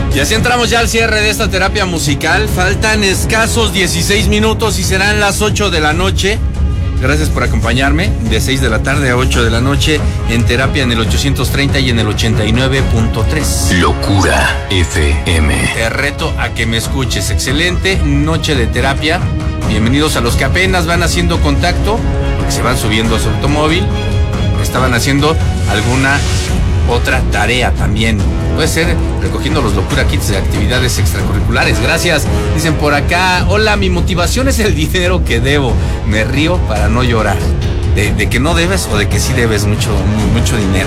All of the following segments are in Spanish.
Y así entramos ya al cierre de esta terapia musical. Faltan escasos 16 minutos y serán las 8 de la noche. Gracias por acompañarme de 6 de la tarde a 8 de la noche en terapia en el 830 y en el 89.3. Locura FM. Te reto a que me escuches. Excelente noche de terapia. Bienvenidos a los que apenas van haciendo contacto, porque se van subiendo a su automóvil. Estaban haciendo alguna otra tarea también. Puede ser recogiendo los Locura Kits de actividades extracurriculares. Gracias. Dicen por acá: hola, mi motivación es el dinero que debo. Me río para no llorar. ¿De que no debes o de que sí debes mucho dinero?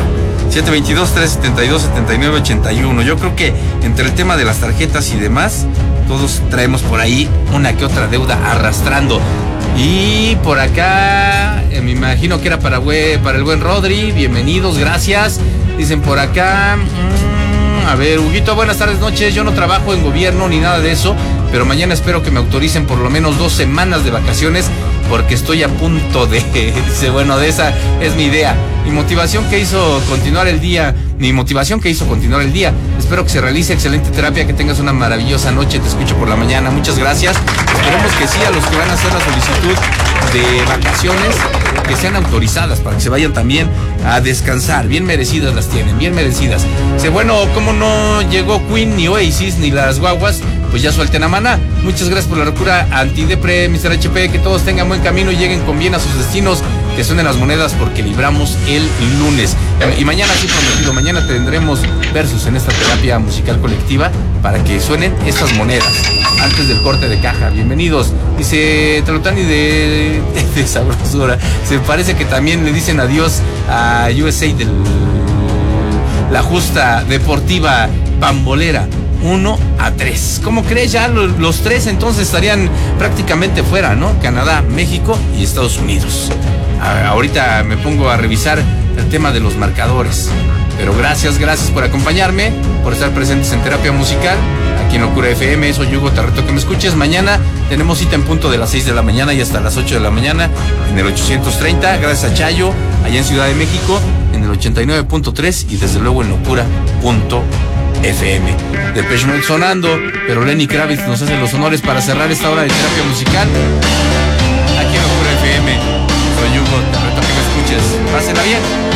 722-372-7981. Yo creo que entre el tema de las tarjetas y demás, todos traemos por ahí una que otra deuda arrastrando. Y por acá, me imagino que era para el buen Rodri. Bienvenidos, gracias. Dicen por acá, a ver, Huguito, buenas tardes, noches. Yo no trabajo en gobierno ni nada de eso, pero mañana espero que me autoricen por lo menos 2 semanas de vacaciones, porque estoy a punto de... Dice, bueno, de esa es mi idea. Mi motivación que hizo continuar el día. Espero que se realice excelente terapia, que tengas una maravillosa noche. Te escucho por la mañana. Muchas gracias. Esperemos que sí, a los que van a hacer la solicitud de vacaciones, que sean autorizadas para que se vayan también a descansar. Bien merecidas las tienen, bien merecidas. Dice, bueno, ¿cómo no llegó Queen, ni Oasis, ni las guaguas? Pues ya suelten a Maná. Muchas gracias por la locura antidepre, Mr. HP. Que todos tengan buen camino y lleguen con bien a sus destinos. Que suenen las monedas porque libramos el lunes. Y mañana, sí prometido, mañana tendremos versus en esta terapia musical colectiva para que suenen estas monedas antes del corte de caja. Bienvenidos. Dice Talotani de sabrosura. Se parece que también le dicen adiós a USA de la justa deportiva pambolera. 1-3. ¿Cómo crees? Ya los 3 entonces estarían prácticamente fuera, ¿no? Canadá, México y Estados Unidos. Ahorita me pongo a revisar el tema de los marcadores. Pero gracias por acompañarme, por estar presentes en terapia musical aquí en Locura FM. Soy Hugo, te reto que me escuches. Mañana tenemos cita en punto de las 6 de la mañana y hasta las 8 de la mañana en el 830. Gracias a Chayo, allá en Ciudad de México, en el 89.3 y desde luego en Locura.fm. Depeche Mode sonando, pero Lenny Kravitz nos hace los honores para cerrar esta hora de terapia musical aquí en Locura FM. Soy Hugo, te reto que me escuches. Pásenla bien.